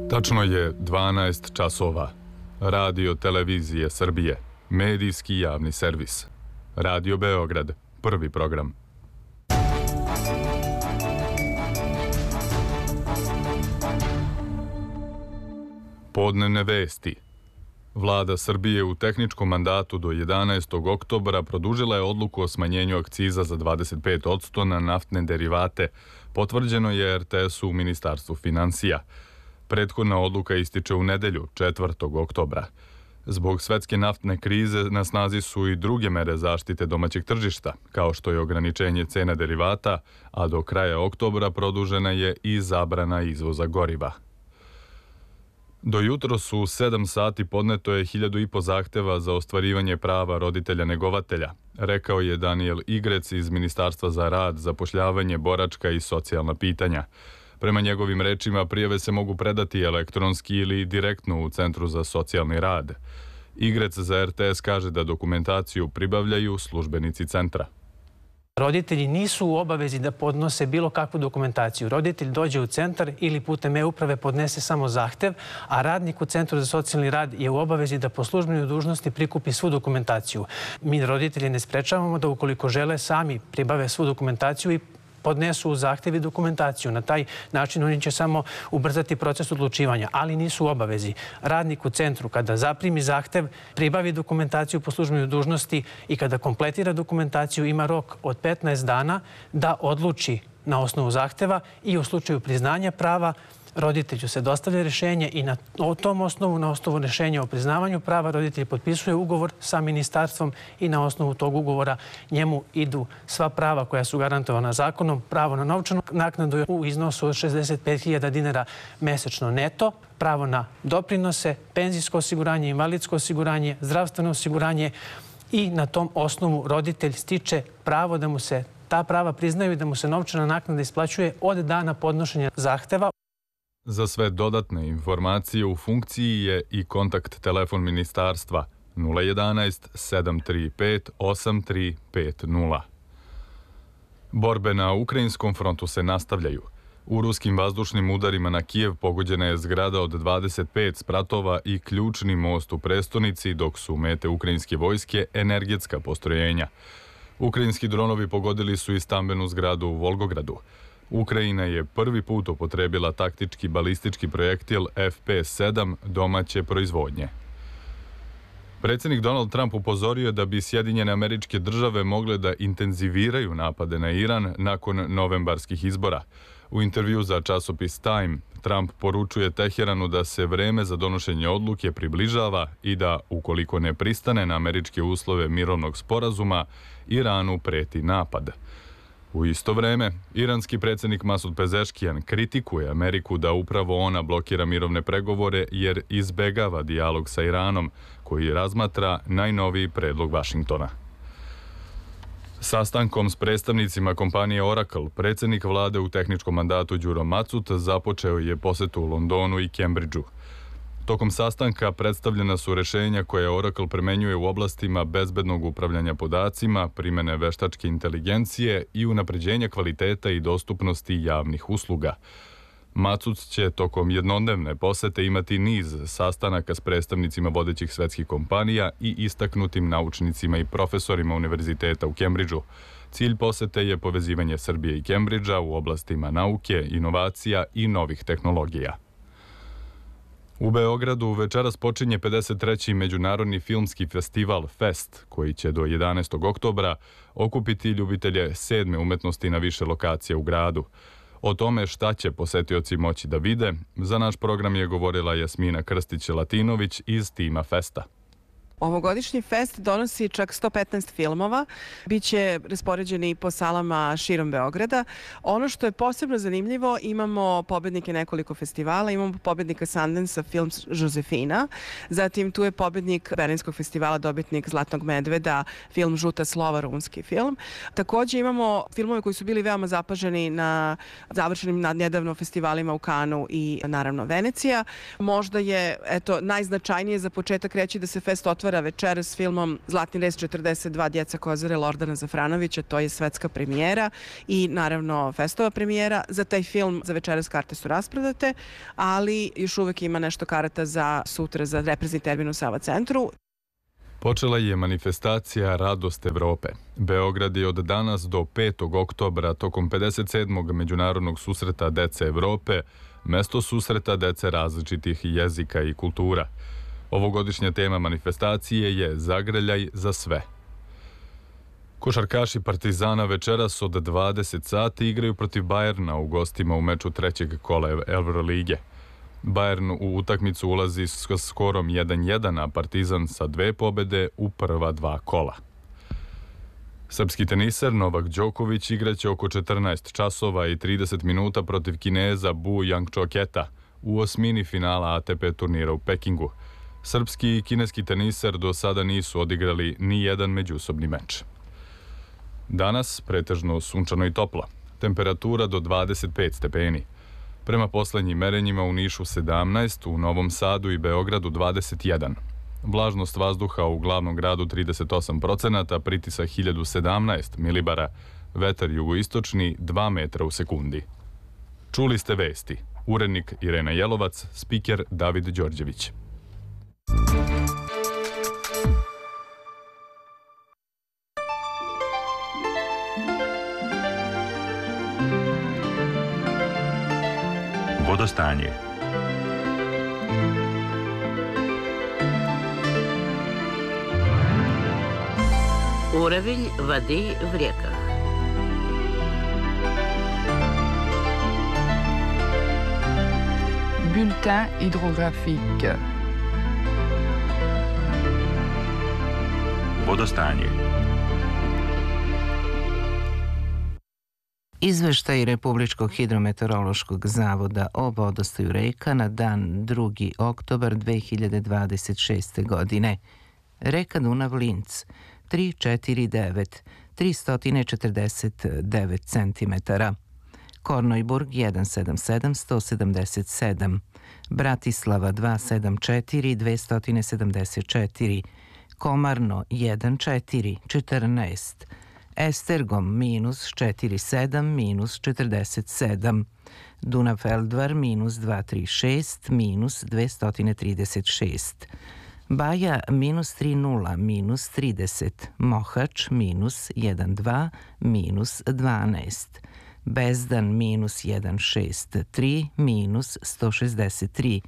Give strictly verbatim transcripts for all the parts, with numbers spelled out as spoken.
Tačno je dvanaest časova. Radio Televizije Srbije. Medijski javni servis. Radio Beograd. Prvi program. Podnevne vesti. Vlada Srbije u tehničkom mandatu do jedanaestog oktobra produžila je odluku o smanjenju akciza za dvadeset pet posto na naftne derivate. Potvrđeno je er te esu u Ministarstvu finansija. Prethodna odluka ističe u nedelju, četvrtog oktobra. Zbog svetske naftne krize na snazi su i druge mere zaštite domaćeg tržišta, kao što je ograničenje cena derivata, a do kraja oktobra produžena je i zabrana izvoza goriva. Do jutros u sedam sati podneto je hiljadu i po zahteva za ostvarivanje prava roditelja negovatelja, rekao je Danijel Igrec iz Ministarstva za rad, zapošljavanje, boračka i socijalna pitanja. Prema njegovim rečima, prijave se mogu predati elektronski ili direktno u Centru za socijalni rad. Igrec za er te es kaže da dokumentaciju pribavljaju službenici centra. Roditelji nisu u obavezi da podnose bilo kakvu dokumentaciju. Roditelj dođe u centar ili putem e-uprave podnese samo zahtev, a radnik u Centru za socijalni rad je u obavezi da po službenoj dužnosti prikupi svu dokumentaciju. Mi roditelji ne sprečavamo da ukoliko žele sami pribave svu dokumentaciju i podnesu zahtev i dokumentaciju. Na taj način oni će samo ubrzati proces odlučivanja, ali nisu u obavezi. Radnik u centru kada zaprimi zahtev, pribavi dokumentaciju po službenoj dužnosti i kada kompletira dokumentaciju ima rok od petnaest dana da odluči na osnovu zahteva i u slučaju priznanja prava roditelju se dostavlja rješenje i na tom osnovu, na osnovu rješenja o priznavanju prava, roditelj potpisuje ugovor sa ministarstvom i na osnovu tog ugovora njemu idu sva prava koja su garantovana zakonom, pravo na novčanu naknadu u iznosu od šezdeset pet hiljada dinara mesečno neto, pravo na doprinose, penzijsko osiguranje, invalidsko osiguranje, zdravstveno osiguranje i na tom osnovu roditelj stiče pravo da mu se ta prava priznaju i da mu se novčana naknada isplaćuje od dana podnošenja zahteva. Za sve dodatne informacije u funkciji je i kontakt telefon ministarstva nula jedanaest sedam tri pet osam tri pet nula. Borbe na ukrajinskom frontu se nastavljaju. U ruskim vazdušnim udarima na Kijev pogođena je zgrada od dvadeset pet spratova i ključni most u prestonici, dok su mete ukrajinske vojske energetska postrojenja. Ukrajinski dronovi pogodili su i stambenu zgradu u Volgogradu. Ukrajina je prvi put upotrebila taktički balistički projektil ef pe sedam domaće proizvodnje. Predsjednik Donald Trump upozorio je da bi Sjedinjene Američke Države mogle da intenziviraju napade na Iran nakon novembarskih izbora. U intervju za časopis Time, Trump poručuje Teheranu da se vreme za donošenje odluke približava i da, ukoliko ne pristane na američke uslove mirovnog sporazuma, Iranu preti napad. U isto vreme, iranski predsjednik Masud Pezeškijan kritikuje Ameriku da upravo ona blokira mirovne pregovore jer izbegava dijalog sa Iranom, koji razmatra najnoviji predlog Vašingtona. Sastankom s predstavnicima kompanije Oracle, predsjednik vlade u tehničkom mandatu Đuro Macut započeo je posetu u Londonu i Cambridgeu. Tokom sastanka predstavljena su rješenja koje Oracle primenjuje u oblastima bezbednog upravljanja podacima, primjene veštačke inteligencije i unapređenja kvaliteta i dostupnosti javnih usluga. Macut će tokom jednodnevne posete imati niz sastanaka s predstavnicima vodećih svetskih kompanija i istaknutim naučnicima i profesorima univerziteta u Cambridgeu. Cilj posete je povezivanje Srbije i Cambridgea u oblastima nauke, inovacija i novih tehnologija. U Beogradu večeras počinje pedeset treći Međunarodni filmski festival Fest, koji će do jedanaestog oktobra okupiti ljubitelje sedme umetnosti na više lokacija u gradu. O tome šta će posetioci moći da vide, za naš program je govorila Jasmina Krstić-Latinović iz tima Festa. Ovogodišnji fest donosi čak sto petnaest filmova, biće raspoređeni po salama širom Beograda. Ono što je posebno zanimljivo, imamo pobednike nekoliko festivala, imamo pobednika Sundance Films Josefina, zatim tu je pobednik Berlinskog festivala, dobitnik Zlatnog medveda, film Žuta slova, rumunski film. Također imamo filmove koji su bili veoma zapaženi na završenim nedavno festivalima u Kanu i naravno Venecija. Možda je eto najznačajnije za početak reći da se fest otvara otvara večeras s filmom Zlatni rez četrdeset dva Djeca Kozare Lordana Zafranovića, to je svetska premijera i naravno festova premijera. Za taj film za večeras karte su rasprodate, ali još uvek ima nešto karata za sutra za reprezni termin u Sava centru. Počela je manifestacija Radost Evrope. Beograd je od danas do petog oktobra tokom pedeset sedmog Međunarodnog susreta dece Evrope mesto susreta dece različitih jezika i kultura. Ovogodišnja tema manifestacije je Zagrljaj za sve. Košarkaši Partizana večeras od dvadeset sati igraju protiv Bajerna u gostima u meču trećeg kola Evrolige. Bayern u utakmicu ulazi s skorom jedan jedan, a Partizan sa dve pobede u prva dva kola. Srpski teniser Novak Đoković igraće oko četrnaest časova i trideset minuta protiv Kineza Bu Jangčoketa u osmini finala A T P turnira u Pekingu. Srpski i kineski teniser do sada nisu odigrali ni jedan međusobni meč. Danas pretežno sunčano i toplo. Temperatura do dvadeset pet stepeni. Prema poslednjim merenjima u Nišu sedamnaest, u Novom Sadu i Beogradu dvadeset jedan. Vlažnost vazduha u glavnom gradu trideset osam procenata, pritisak hiljadu sedamnaest milibara, vetar jugoistočni dva metra u sekundi. Čuli ste vesti. Urednik Irena Jelovac, spiker David Đorđević. Vodostanje. Уровень воды в реках. Bulletin hydrographique. Vodostanje. Izveštaj Republičkog hidrometeorološkog zavoda o vodostaju reka na dan drugi oktobar dve hiljade dvadeset šeste. godine. Reka Dunav Linc tri četrdeset devet, tristo četrdeset devet centimetara. Kornojburg jedan sedamdeset sedam, sto sedamdeset sedam. Bratislava dva sedamdeset četiri, dvesta sedamdeset četiri. Komarno jedan četiri, četrnaest. Estergom minus četrdeset sedam, minus četrdeset sedam. Dunav-Feldvar minus dvesta trideset šest, minus dvesta trideset šest. Baja minus tri nula, minus trideset. Mohač minus jedan dva, minus dvanaest. Bezdan minus jedan šest tri, minus sto šezdeset tri.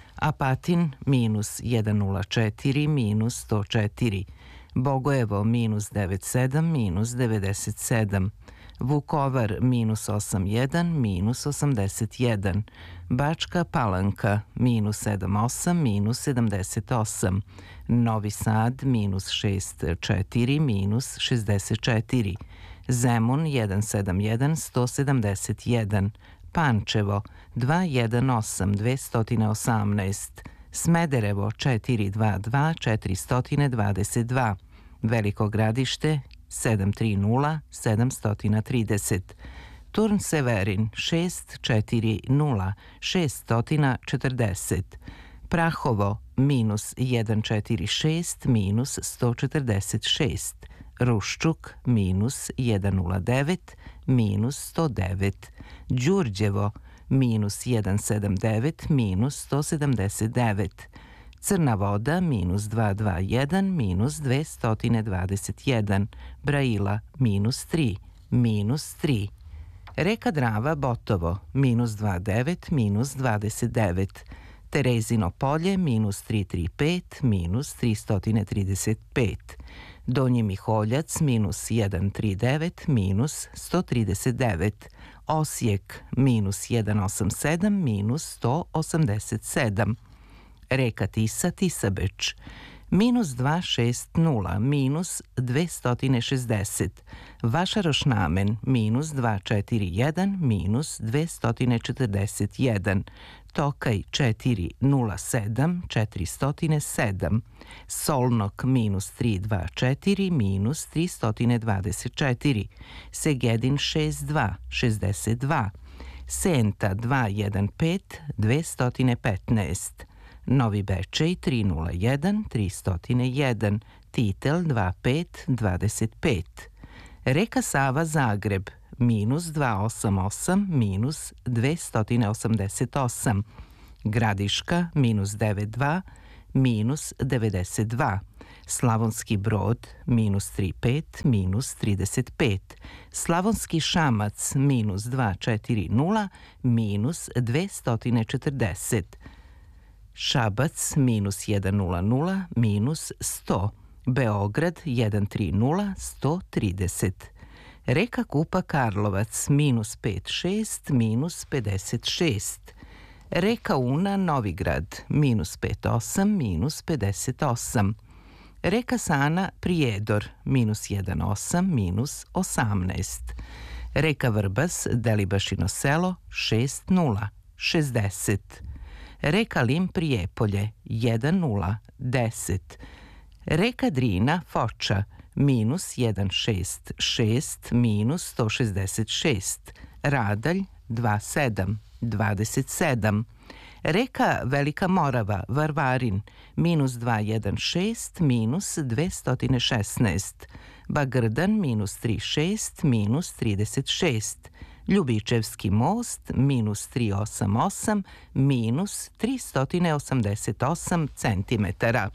Apatin minus jedan nula četiri, minus sto četiri. Bogojevo minus devedeset sedam, minus devedeset sedam. Vukovar minus osam jedan, minus osamdeset jedan. Bačka Palanka minus sedam osam, minus sedamdeset osam. Novi Sad minus šest četiri, minus šezdeset četiri. Zemun jedan sedam jedan, sto sedamdeset jedan. Pančevo dva jedan osam, dvesta osamnaest. Smederevo četiri dva dva, četiristo dvadeset dva. Veliko Gradište sedam tri nula, sedamsto trideset. Turn Severin šest četiri nula, šesto četrdeset. Prahovo minus jedan četiri šest, minus sto četrdeset šest. Ruščuk minus jedan nula devet, minus sto devet. Đurđevo minus jedan sedam devet, minus sto sedamdeset devet. Crna Voda minus dvesta dvadeset jedan, minus dvesta dvadeset jedan. Braila minus tri, minus tri. Reka Drava Botovo minus dvadeset devet, minus dvadeset devet. Terezino Polje minus tristo trideset pet, minus tristo trideset pet. Donji Miholjac minus jedan trideset devet, minus sto trideset devet. Osijek minus jedan osamdeset sedam, minus sto osamdeset sedam. Reka Tisa Tisabeč minus dvesta šezdeset, minus dvesta šezdeset. Vašaroš Namen minus dvesta četrdeset jedan, minus dvesta četrdeset jedan. Tokaj četiri nula sedam, četiristo sedam. Solnok minus tristo dvadeset četiri, minus tristo dvadeset četiri. Segedin šezdeset dva, šezdeset dva. Senta dva jedan pet, dvesta petnaest. Novi Bečej tri nula jedan tri nula jedan, Titel dvadeset pet dvadeset pet, Reka Sava Zagreb minus dvesta osamdeset osam minus dvesta osamdeset osam, Gradiška minus devedeset dva minus devedeset dva, Slavonski Brod minus trideset pet minus trideset pet, Slavonski Šamac minus dvesta četrdeset minus dvesta četrdeset, Šabac minus sto minus sto, Beograd sto trideset sto trideset, Reka Kupa Karlovac minus pedeset šest minus pedeset šest, Reka Una Novigrad minus pedeset osam minus pedeset osam, Reka Sana Prijedor minus osam minus osamnaest, Reka Vrbas Delibašino selo šezdeset šezdeset, Reka Lim Prijepolje nula deset, Reka Drina Foča minus sto šezdeset šest minus sto šezdeset šest, Radalj dvadeset sedam dvadeset sedam, Reka Velika Morava Varvarin minus dvesta šezdeset minus dvesta šesnaest, Bagrdan minus trideset šest minus trideset šest, Ljubičevski most minus tristo osamdeset osam minus tristo osamdeset osam centimetara.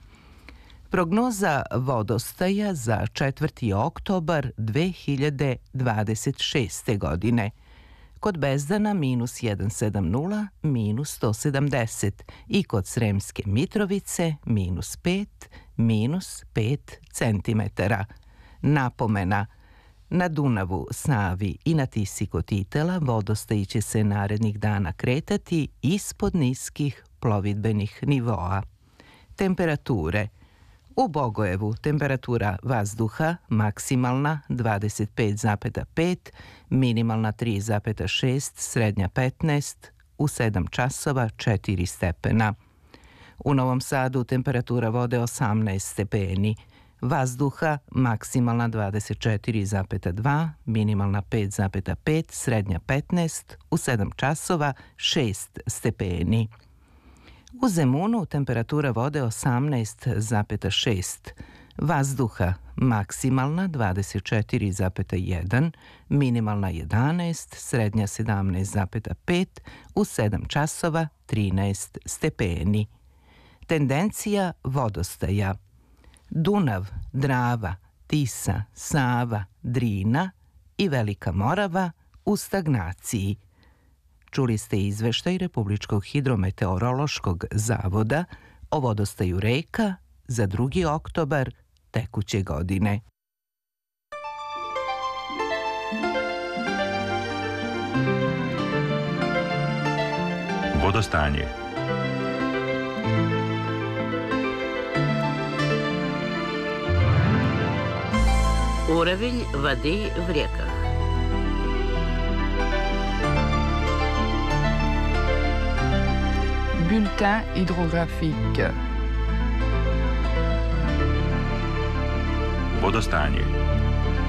Prognoza vodostaja za četvrti oktobar dve hiljade dvadeset šeste. godine. Kod Bezdana minus sto sedamdeset minus sto sedamdeset i kod Sremske Mitrovice minus pet minus pet centimetara. Napomena: na Dunavu, Savi i na Tisi kod Titela vodostaj će se narednih dana kretati ispod niskih plovidbenih nivoa. Temperature: u Bogojevu temperatura vazduha maksimalna dvadeset pet zarez pet, minimalna tri zarez šest, srednja petnaest, u sedam časova četiri stepena. U Novom Sadu temperatura vode osamnaest stepeni, vazduha maksimalna dvadeset četiri zarez dva, minimalna pet zarez pet, srednja petnaest, u sedam časova šest stepeni. U Zemunu temperatura vode osamnaest zarez šest, vazduha maksimalna dvadeset četiri zarez jedan, minimalna jedanaest, srednja sedamnaest zarez pet, u sedam časova trinaest stepeni. Tendencija vodostaja: Dunav, Drava, Tisa, Sava, Drina i Velika Morava u stagnaciji. Čuli ste izveštaj Republičkog hidrometeorološkog zavoda o vodostaju reka za drugi oktobar tekuće godine. Vodostanje. Уровень воды в реках. Bulletin hydrographique. Vodostanje.